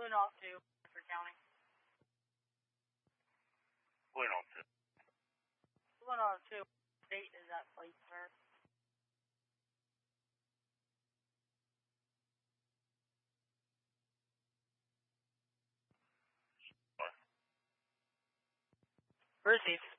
Balloon off to Bedford County. Balloon off to. Balloon off to. What date is that plate, sir? Received.